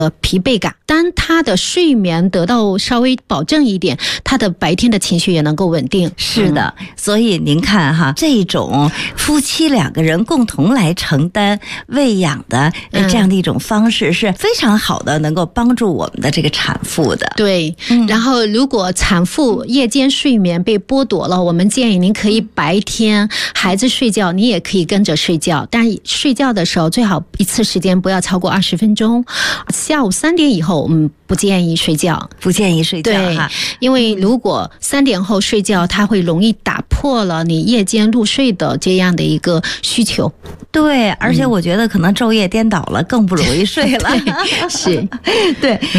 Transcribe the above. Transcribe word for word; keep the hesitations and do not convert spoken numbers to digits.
呃疲惫感。当他的睡眠得到稍微保证一点，他的白天的情绪也能够稳定。 是的，嗯、所以您看哈，这种夫妻两个人共同来承担喂养的这样的一种方式是非常好的，能够帮助我们的这个产妇的。 对，嗯、然后如果产妇夜间睡眠被剥夺了，我们建议您可以白天孩子睡觉，你也可以跟着睡觉，但睡觉的时候最好一次时间不要超过二十分钟。下午三点以后，我们不建议睡觉， 不建议睡觉对，因为如果三点后睡觉，它会容易打破了你夜间入睡的这样的一个需求。 对，而且我觉得可能昼夜颠倒了，更不容易睡了。 是， 对。